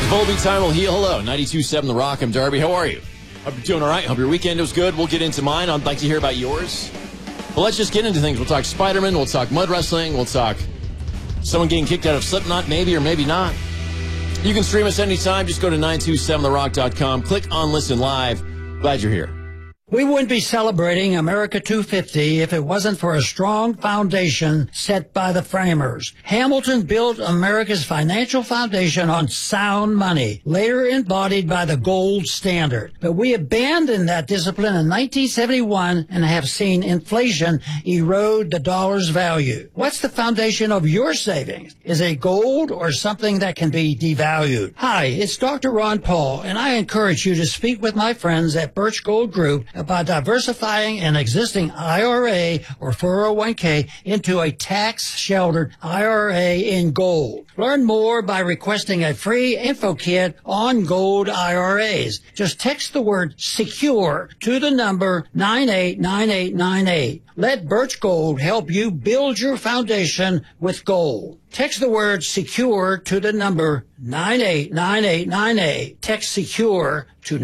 Volbeat Time will heal. Hello, 92.7 The Rock. I'm Darby. How are you? Hope you're doing all right. Hope your weekend was good. We'll get into mine. I'd like to hear about yours. But let's just get into things. We'll talk Spider-Man. We'll talk mud wrestling. We'll talk someone getting kicked out of Slipknot, maybe or maybe not. You can stream us anytime. Just go to 927therock.com. Click on Listen Live. Glad you're here. We wouldn't be celebrating America 250 if it wasn't for a strong foundation set by the framers. Hamilton built America's financial foundation on sound money, later embodied by the gold standard. But we abandoned that discipline in 1971 and have seen inflation erode the dollar's value. What's the foundation of your savings? Is it gold or something that can be devalued? Hi, it's Dr. Ron Paul, and I encourage you to speak with my friends at Birch Gold Group about diversifying an existing IRA or 401k into a tax-sheltered IRA in gold. Learn more by requesting a free info kit on gold IRAs. Just text the word SECURE to the number 989898. Let Birch Gold help you build your foundation with gold. Text the word SECURE to the number 989898. Text SECURE to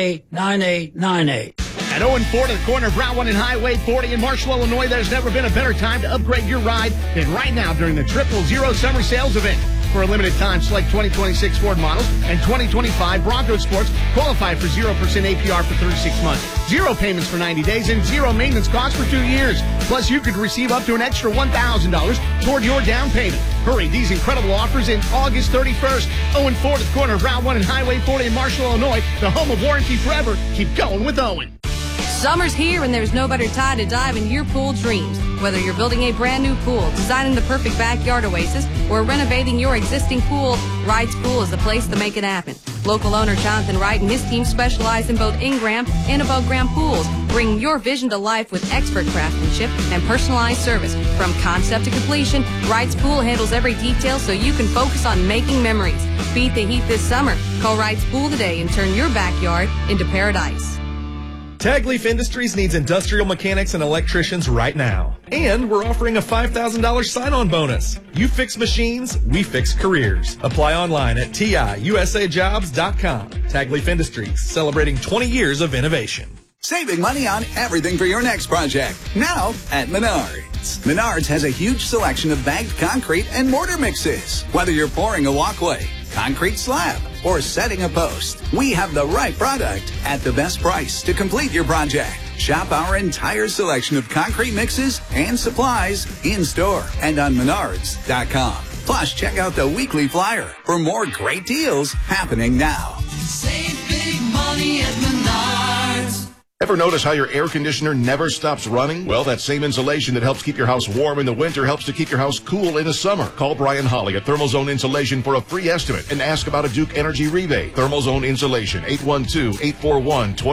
989898. At Owen Ford at the corner of Route 1 and Highway 40 in Marshall, Illinois, there's never been a better time to upgrade your ride than right now during the 000 Summer Sales Event. For a limited time, select 2026 Ford models and 2025 Bronco Sports qualify for 0% APR for 36 months, 0 payments for 90 days, and 0 maintenance costs for 2 years. Plus, you could receive up to an extra $1,000 toward your down payment. Hurry, these incredible offers in August 31st. Owen Ford at the corner of Route 1 and Highway 40 in Marshall, Illinois, the home of warranty forever. Keep going with Owen. Summer's here and there's no better time to dive into your pool dreams. Whether you're building a brand new pool, designing the perfect backyard oasis, or renovating your existing pool, Wright's Pool is the place to make it happen. Local owner Jonathan Wright and his team specialize in both in-ground and above-ground pools, bringing your vision to life with expert craftsmanship and personalized service. From concept to completion, Wright's Pool handles every detail so you can focus on making memories. Beat the heat this summer. Call Wright's Pool today and turn your backyard into paradise. Tagleaf Industries needs industrial mechanics and electricians right now. And we're offering a $5,000 sign-on bonus. You fix machines, we fix careers. Apply online at TIUSAjobs.com. Tagleaf Industries, celebrating 20 years of innovation. Saving money on everything for your next project. Now at Menards. Menards has a huge selection of bagged concrete and mortar mixes. Whether you're pouring a walkway, concrete slab, or setting a post, we have the right product at the best price to complete your project. Shop our entire selection of concrete mixes and supplies in-store and on Menards.com. Plus, check out the weekly flyer for more great deals happening now. Save big money at Menards. Ever notice how your air conditioner never stops running? Well, that same insulation that helps keep your house warm in the winter helps to keep your house cool in the summer. Call Brian Holly at Thermal Zone Insulation for a free estimate and ask about a Duke Energy rebate. Thermal Zone Insulation,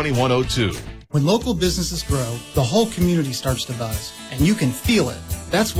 812-841-2102. When local businesses grow, the whole community starts to buzz, and you can feel it. That's why